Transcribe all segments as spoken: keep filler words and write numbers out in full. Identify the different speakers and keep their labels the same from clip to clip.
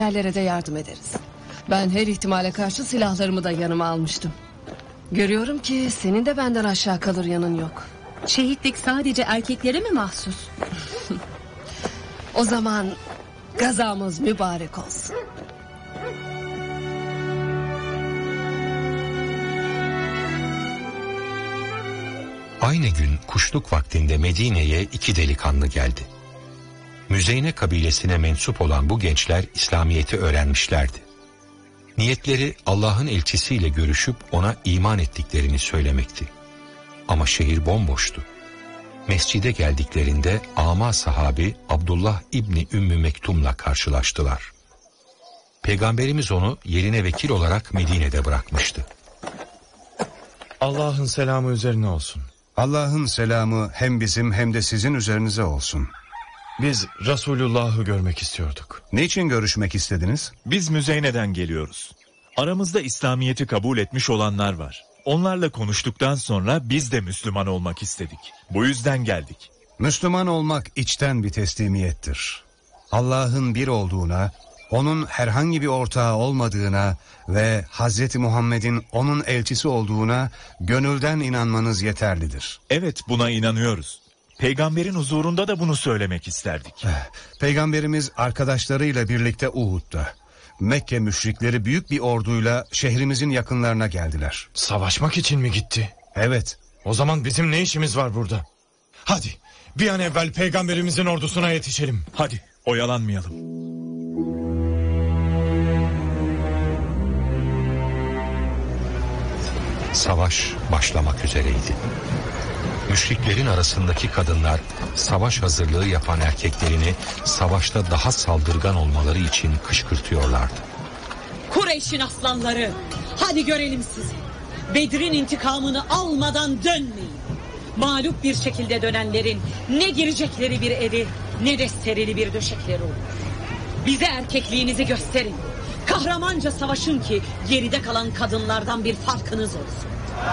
Speaker 1: Yerlere de yardım ederiz. Ben her ihtimale karşı silahlarımı da yanıma almıştım. Görüyorum ki senin de benden aşağı kalır yanın yok.
Speaker 2: Şehitlik sadece erkeklere mi mahsus?
Speaker 1: O zaman gazamız mübarek olsun.
Speaker 3: Aynı gün kuşluk vaktinde Medine'ye iki delikanlı geldi. Müzeyne kabilesine mensup olan bu gençler İslamiyet'i öğrenmişlerdi. Niyetleri Allah'ın elçisiyle görüşüp ona iman ettiklerini söylemekti. Ama şehir bomboştu. Mescide geldiklerinde ama sahabi Abdullah İbni Ümmü Mektum'la karşılaştılar. Peygamberimiz onu yerine vekil olarak Medine'de bırakmıştı.
Speaker 4: Allah'ın selamı üzerine olsun.
Speaker 5: Allah'ın selamı hem bizim hem de sizin üzerinize olsun.
Speaker 4: Biz Resulullah'ı görmek istiyorduk.
Speaker 5: Niçin görüşmek istediniz?
Speaker 6: Biz Müzeyne'den geliyoruz. Aramızda İslamiyet'i kabul etmiş olanlar var. Onlarla konuştuktan sonra biz de Müslüman olmak istedik. Bu yüzden geldik.
Speaker 5: Müslüman olmak içten bir teslimiyettir. Allah'ın bir olduğuna, onun herhangi bir ortağı olmadığına ve Hazreti Muhammed'in onun elçisi olduğuna gönülden inanmanız yeterlidir.
Speaker 6: Evet, buna inanıyoruz. Peygamberin huzurunda da bunu söylemek isterdik.
Speaker 5: Peygamberimiz arkadaşlarıyla birlikte Uhud'da. Mekke müşrikleri büyük bir orduyla şehrimizin yakınlarına geldiler.
Speaker 4: Savaşmak için mi gitti?
Speaker 5: Evet.
Speaker 4: O zaman bizim ne işimiz var burada? Hadi bir an evvel peygamberimizin ordusuna yetişelim.
Speaker 6: Hadi oyalanmayalım.
Speaker 3: Savaş başlamak üzereydi. Müşriklerin arasındaki kadınlar savaş hazırlığı yapan erkeklerini savaşta daha saldırgan olmaları için kışkırtıyorlardı.
Speaker 7: Kureyş'in aslanları, hadi görelim sizi. Bedir'in intikamını almadan dönmeyin. Mağlup bir şekilde dönenlerin ne girecekleri bir evi ne de serili bir döşekleri olur. Bize erkekliğinizi gösterin. Kahramanca savaşın ki geride kalan kadınlardan bir farkınız olsun.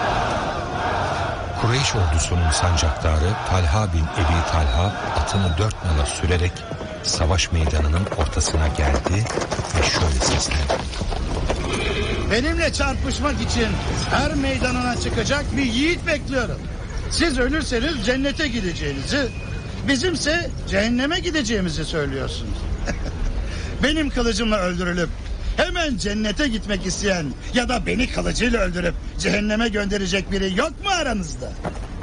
Speaker 3: Kureyş ordusunun sancaktarı Talha bin Ebi Talha atını dört nala sürerek savaş meydanının ortasına geldi ve şöyle seslendi.
Speaker 8: Benimle çarpışmak için her meydanına çıkacak bir yiğit bekliyorum. Siz ölürseniz cennete gideceğinizi, bizimse cehenneme gideceğimizi söylüyorsunuz. Benim kılıcımla öldürülüp hemen cennete gitmek isteyen ya da beni kılıcıyla öldürüp cehenneme gönderecek biri yok mu aranızda?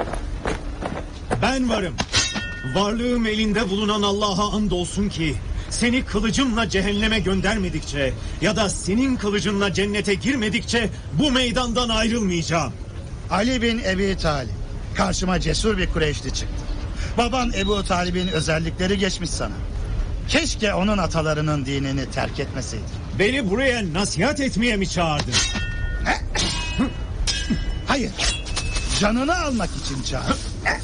Speaker 9: Ben varım. Varlığım elinde bulunan Allah'a andolsun ki seni kılıcımla cehenneme göndermedikçe ya da senin kılıcınla cennete girmedikçe bu meydandan ayrılmayacağım.
Speaker 8: Ali bin Ebi Talib karşıma cesur bir Kureyşli çıktı. Baban Ebu Talib'in özellikleri geçmiş sana. Keşke onun atalarının dinini terk etmeseydin.
Speaker 9: Beni buraya nasihat etmeye mi çağırdın?
Speaker 8: Hayır. Canını almak için çağırdım.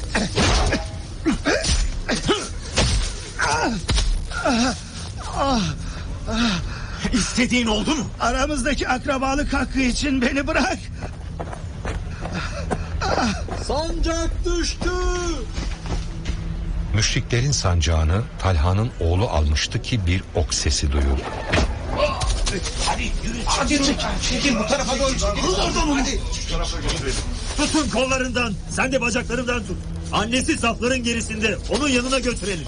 Speaker 9: İstediğin oldu mu?
Speaker 8: Aramızdaki akrabalık hakkı için beni bırak.
Speaker 9: Sancak düştü.
Speaker 3: Müşriklerin sancağını Talha'nın oğlu almıştı ki bir ok sesi duyuldu.
Speaker 9: Hadi yürü. Hadi çek. Çekil bu tarafa doğru. Oradan onu. Tutun kollarından. Sen de bacaklarından tut. Annesi safların gerisinde. Onun yanına götürelim.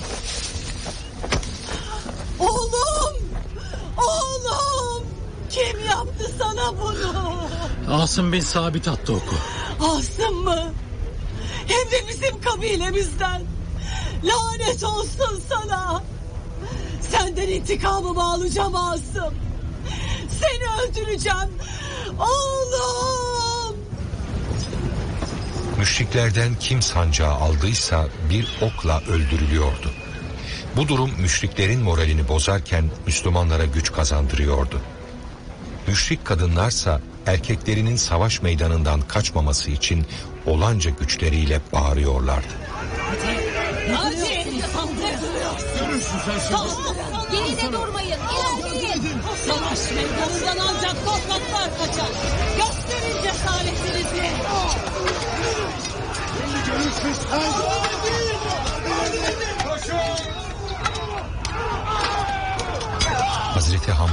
Speaker 7: Oğlum! Oğlum! Kim yaptı sana bunu?
Speaker 10: Asım bin Sabit attı oku.
Speaker 7: Asım mı? Hem de bizim kabilemizden. Lanet olsun sana. Senden intikamımı alacağım Asım. Seni öldüreceğim. Oğlum!
Speaker 3: Müşriklerden kim sancağı aldıysa bir okla öldürülüyordu. Bu durum müşriklerin moralini bozarken Müslümanlara güç kazandırıyordu. Müşrik kadınlarsa erkeklerinin savaş meydanından kaçmaması için olanca güçleriyle bağırıyorlardı.
Speaker 7: Hadi! Geride durmayın, ilerleyin. Savaş meydanından ancak korkaklar kaçar. Gösterin cesaretinizi.
Speaker 3: Hazreti Hamza